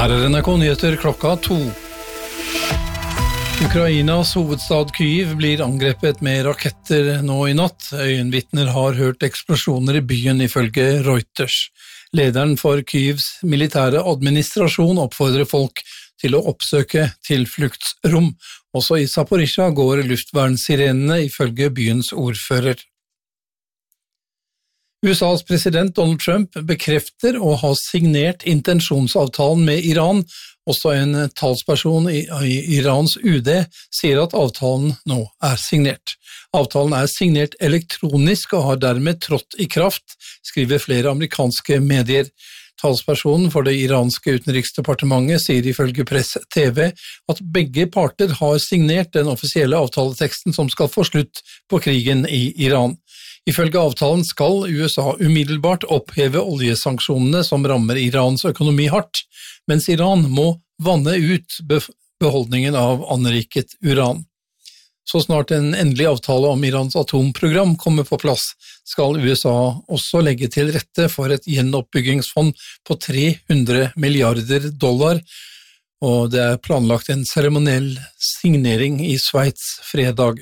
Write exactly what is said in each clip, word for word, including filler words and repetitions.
Her er N R K Nyheter klokka to. Ukrainas hovedstad Kyiv blir angrepet med raketter nå i natt. Øyenvitner har hørt eksplosjoner i byen ifølge Reuters. Lederen for Kyivs militære administrasjon oppfordrer folk til å oppsøke tilfluktsrom. Også i Zaporizjzja går luftvernsirenene ifølge byens ordfører. U S A's president Donald Trump bekrefter å ha signert intensjonsavtalen med Iran. Også en talsperson i Irans U D sier at avtalen nå er signert. Avtalen er signert elektronisk og har dermed trådt i kraft, skriver flere amerikanske medier. Talspersonen for det iranske utenriksdepartementet sier ifølge Press T V at begge parter har signert den offisielle avtaleteksten som skal få slutt på krigen i Iran. Ifølge avtalen skal U S A umiddelbart oppheve oljesanksjonene som rammer Irans økonomi hardt, mens Iran må vanne ut beholdningen av anriket uran. Så snart en endelig avtale om Irans atomprogram kommer på plass, skal U S A også legge til rette for et gjenoppbyggingsfond på tre hundre milliarder dollar, og det er planlagt en seremoniell signering i Sveits fredag.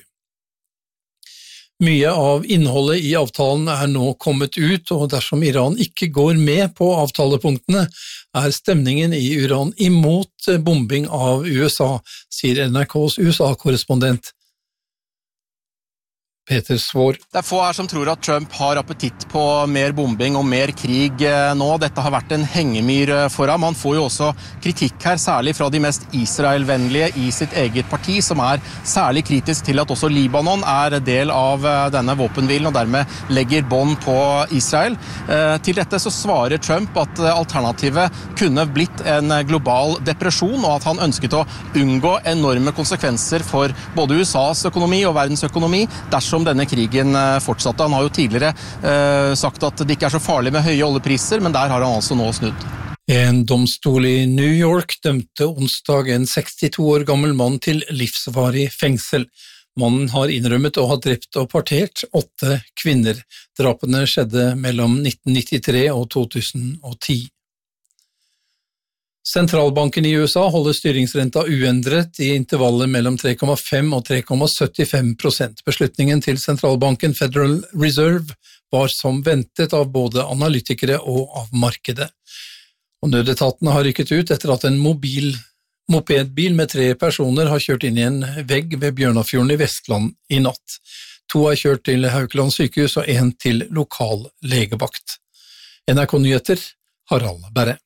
Mye av innholdet i avtalen er nå kommet ut, og dersom Iran ikke går med på avtalepunktene, er stemningen i Iran imot bombing av U S A, sier N R K's U S A-korrespondent Peter Svår. Det er få her som tror at Trump har appetitt på mer bombing og mer krig nå. Dette har vært en hengemyr for ham. Han får jo også kritikk her, særlig fra de mest Israel-vennlige i sitt eget parti, som er særlig kritisk til at også Libanon er del av denne våpenhvilen og dermed legger bånd på Israel. Til dette så svarer Trump at alternativet kunne blitt en global depresjon, og at han ønsket å unngå enorme konsekvenser for både U S A's økonomi og verdensøkonomi dersom som denne krigen fortsatte. Han har jo tidligere eh, sagt at det ikke er så farlig med høye oljepriser, men der har han altså nå snudd. En domstol i New York dømte onsdag en sekstito år gammel mann til livsvarig fengsel. Mannen har innrømmet å ha drept og partert åtte kvinner. Drapene skjedde mellom nitten nittitre og to tusen og ti. Sentralbanken i U S A holder styringsrenta uendret i intervallet mellom tre komma fem og tre komma syttifem prosent. Beslutningen til sentralbanken Federal Reserve var som ventet av både analytikere og av markedet. Og nødetatene har rykket ut etter at en mobil mopedbil med tre personer har kjørt inn i en vegg ved Bjørnafjorden i Vestland i natt. To har kjørt til Haukeland sykehus og en til lokal legevakt. N R K Nyheter, Harald Berre.